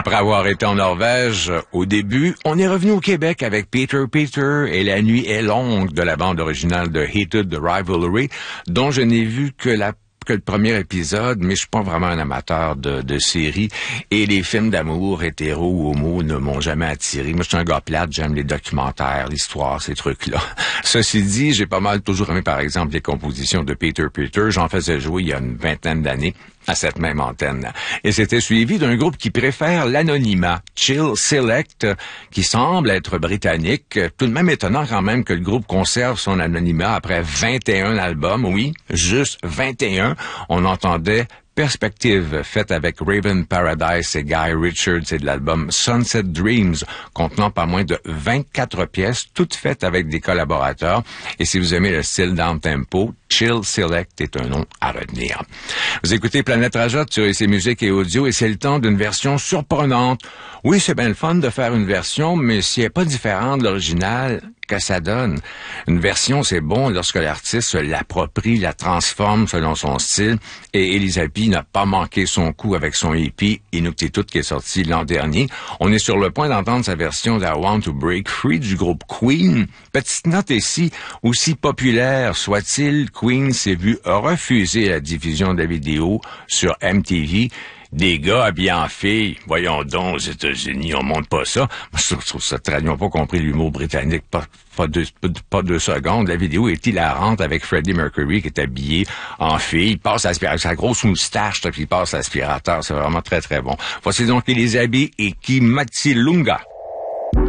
Après avoir été en Norvège au début, on est revenu au Québec avec Peter Peter et La nuit est longue de la bande originale de Hated the Rivalry, dont je n'ai vu que le premier épisode, mais je suis pas vraiment un amateur de séries, et les films d'amour, hétéro ou homo, ne m'ont jamais attiré. Moi, je suis un gars plate, j'aime les documentaires, l'histoire, ces trucs-là. Ceci dit, j'ai pas mal toujours aimé, par exemple, les compositions de Peter Peter. J'en faisais jouer il y a une vingtaine d'années à cette même antenne. Et c'était suivi d'un groupe qui préfère l'anonymat, Chill Select, qui semble être britannique. Tout de même étonnant quand même que le groupe conserve son anonymat après 21 albums. Oui, juste 21. On entendait Perspective, faite avec Raven Paradise et Guy Richards, et de l'album Sunset Dreams, contenant pas moins de 24 pièces, toutes faites avec des collaborateurs. Et si vous aimez le style down-tempo, Chill Select est un nom à retenir. Vous écoutez Planète Rajotte sur IC Musique et Audio, et c'est le temps d'une version surprenante. Oui, c'est bien le fun de faire une version, mais si elle n'est pas différente de l'original, que ça donne. Une version, c'est bon lorsque l'artiste se l'approprie, la transforme selon son style, et Elisabeth n'a pas manqué son coup avec son EP Inuktitut qui est sorti l'an dernier. On est sur le point d'entendre sa version d'I Want to Break Free du groupe Queen. Petite note ici, aussi populaire soit-il, Queen s'est vu refuser la diffusion de la vidéo sur MTV. Des gars habillés en filles, voyons donc, aux États-Unis, on monte pas ça. Moi, je trouve ça très, ils n'ont pas compris l'humour britannique, pas deux secondes. La vidéo est hilarante avec Freddie Mercury qui est habillé en fille. Il passe avec sa grosse moustache, puis il passe l'aspirateur. C'est vraiment très, très bon. Voici donc Elisabeth et Kimatilunga.